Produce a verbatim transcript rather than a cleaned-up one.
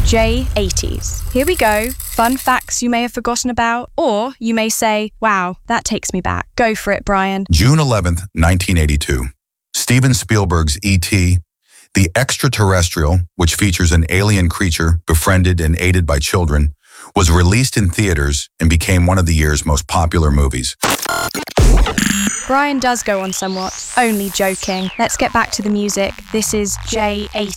J eighties. Here we go. Fun facts you may have forgotten about, or you may say, wow, that takes me back. Go for it, Brian. June eleventh, nineteen eighty-two. Steven Spielberg's E T, The Extraterrestrial, which features an alien creature befriended and aided by children, was released in theaters and became one of the year's most popular movies. Brian does go on somewhat. Only joking. Let's get back to the music. This is J eighty.